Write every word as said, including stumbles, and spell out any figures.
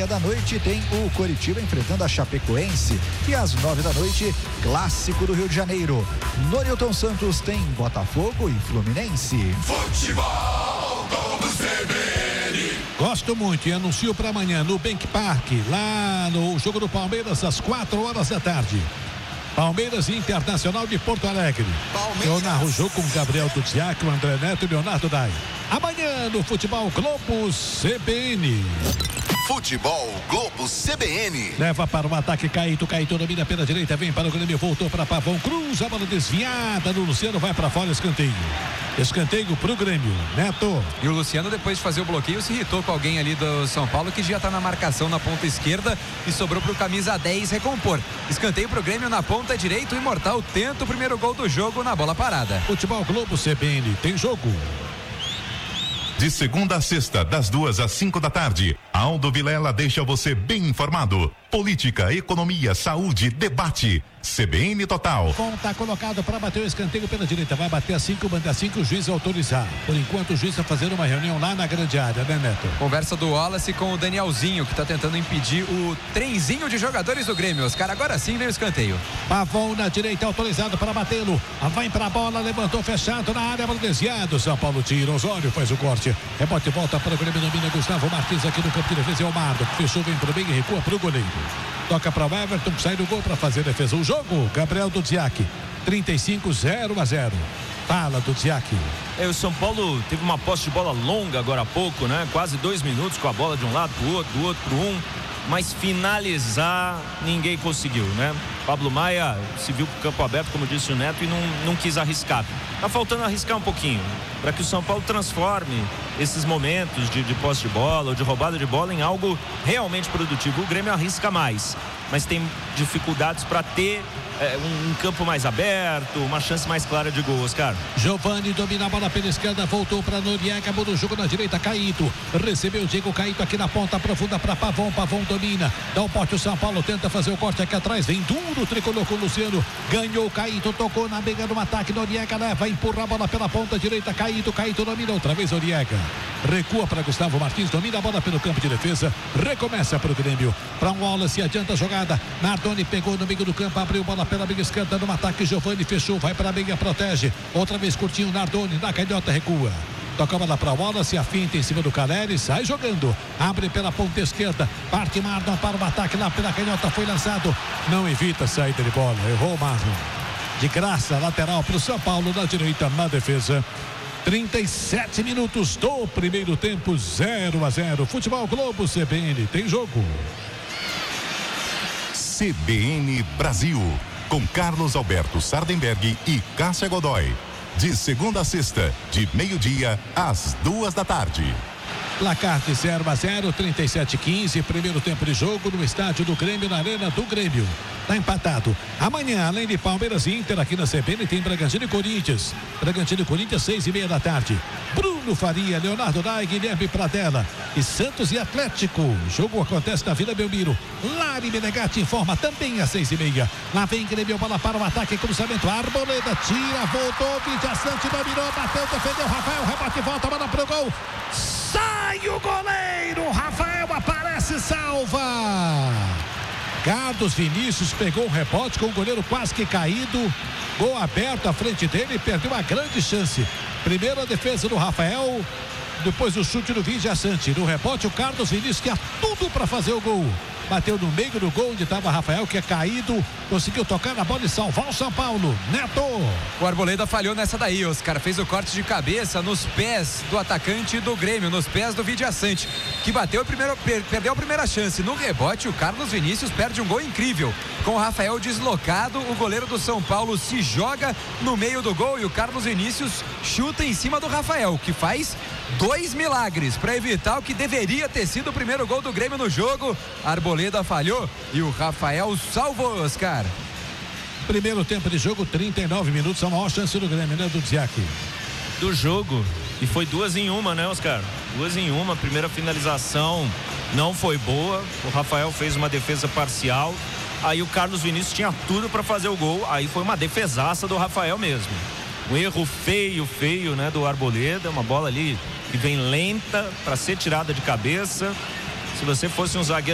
meia da noite tem o Coritiba enfrentando a Chapecoense. E às nove da noite, clássico do Rio de Janeiro. No Newton Santos tem Botafogo e Fluminense. Futebol do C B N. Gosto muito e anuncio para amanhã no Bank Park, lá no jogo do Palmeiras, às quatro horas da tarde. Palmeiras e Internacional de Porto Alegre. Palmeiras. Eu narro o jogo com Gabriel Duziak, o André Neto e Leonardo Dai. Amanhã no Futebol Globo C B N. Futebol Globo C B N. Leva para o ataque Caíto, Caíto domina pela direita, vem para o Grêmio, voltou para Pavão, cruza a bola desviada no Luciano, vai para fora, escanteio. Escanteio pro Grêmio, Neto. E o Luciano, depois de fazer o bloqueio, se irritou com alguém ali do São Paulo, que já tá na marcação na ponta esquerda e sobrou pro camisa dez recompor. Escanteio pro Grêmio na ponta direita, o Imortal tenta o primeiro gol do jogo na bola parada. Futebol Globo C B N, tem jogo. De segunda a sexta, das duas às cinco da tarde, Aldo Vilela deixa você bem informado. Política, economia, saúde, debate. C B N Total. Conta colocado para bater o escanteio pela direita. Vai bater a cinco, banda cinco, o juiz autorizar. Por enquanto, o juiz está fazendo uma reunião lá na grande área, né, Neto? Conversa do Wallace com o Danielzinho, que está tentando impedir o trenzinho de jogadores do Grêmio. Os caras agora sim veio o escanteio. Pavão na direita, autorizado para batê-lo. Vai para a bola, levantou fechado na área, bola desviado. São Paulo tira, Osório faz o corte. Rebote volta para o Grêmio, domina Gustavo Martins aqui no campo de defesa. É o Mardo, fechou, vem pro bem e recua pro goleiro. Toca para o Everton, sai do gol para fazer defesa. O jogo, Gabriel Duziak, trinta e cinco, zero a zero. Fala, Duziak. É, o São Paulo teve uma posse de bola longa agora há pouco, né? Quase dois minutos com a bola de um lado pro outro, do outro pro um. Mas finalizar ninguém conseguiu, né? Pablo Maia se viu com o campo aberto, como disse o Neto, e não, não quis arriscar. Tá faltando arriscar um pouquinho, para que o São Paulo transforme esses momentos de, de posse de bola ou de roubada de bola em algo realmente produtivo. O Grêmio arrisca mais, mas tem dificuldades para ter é, um, um campo mais aberto, uma chance mais clara de gol, Oscar. Giovani domina a bola pela esquerda, voltou para Noriega, acabou no jogo na direita, Caíto, recebeu o Diego Caíto aqui na ponta profunda para Pavão, Pavão domina, dá o pote, o São Paulo tenta fazer o corte aqui atrás, vem duro o tricolor com o Luciano, ganhou Caíto, tocou na briga do ataque, Noriega leva, empurra a bola pela ponta direita, Caíto, Caíto domina outra vez Noriega, recua para Gustavo Martins, domina a bola pelo campo de defesa, recomeça para o Grêmio, para um Wallace, adianta a jogada, Nardoni pegou no meio do campo, abriu bola pela briga esquerda no ataque, Giovani fechou, vai para a briga, protege, outra vez curtinho, Nardoni, na canhota recua. Toca a bola para a bola, se afinta em cima do Caleri, sai jogando, abre pela ponta esquerda, parte Marlon para o ataque lá pela canhota, foi lançado, não evita a saída de bola, errou o Marlon. De graça, lateral para o São Paulo na direita, na defesa. trinta e sete minutos do primeiro tempo, zero a zero. Futebol Globo C B N, tem jogo. C B N Brasil, com Carlos Alberto Sardenberg e Cássia Godoy. De segunda a sexta, de meio-dia às duas da tarde. Placar de zero a zero, trinta e sete a quinze, primeiro tempo de jogo no estádio do Grêmio, na Arena do Grêmio. Tá empatado. Amanhã, além de Palmeiras e Inter, aqui na C B N tem Bragantino e Corinthians. Bragantino e Corinthians, seis e meia da tarde. Bruno Faria, Leonardo Dai, Guilherme Pradella e Santos e Atlético. O jogo acontece na Vila Belmiro. Lari Menegatti informa também às seis e meia. Lá vem Grêmio, bola para o ataque, cruzamento, Arboleda, tira, voltou, Vidiaçante, dominou, bateu, defendeu, Rafael, rebote, volta, bola pro gol. Sai o goleiro, Rafael aparece, salva. Carlos Vinícius pegou um rebote com o goleiro quase que caído, gol aberto à frente dele, perdeu uma grande chance. Primeiro a defesa do Rafael, depois o chute do Vidiaçante. No rebote o Carlos Vinícius, que tinha tudo para fazer o gol. Bateu no meio do gol onde estava Rafael, que é caído, conseguiu tocar na bola e salvar o São Paulo. Neto! O Arboleda falhou nessa daí, Oscar, fez o corte de cabeça nos pés do atacante do Grêmio, nos pés do Vidiaçante, que bateu o primeiro, per, perdeu a primeira chance. No rebote, o Carlos Vinícius perde um gol incrível. Com o Rafael deslocado, o goleiro do São Paulo se joga no meio do gol e o Carlos Vinícius chuta em cima do Rafael, que faz dois milagres para evitar o que deveria ter sido o primeiro gol do Grêmio no jogo. Arboleda falhou e o Rafael salvou, Oscar. Primeiro tempo de jogo, trinta e nove minutos, a maior chance do Grêmio, né, do Duziak? Do jogo, e foi duas em uma, né, Oscar? Duas em uma, primeira finalização não foi boa, o Rafael fez uma defesa parcial, aí o Carlos Vinícius tinha tudo para fazer o gol, aí foi uma defesaça do Rafael mesmo. Um erro feio, feio, né, do Arboleda, uma bola ali que vem lenta para ser tirada de cabeça. Se você fosse um zagueiro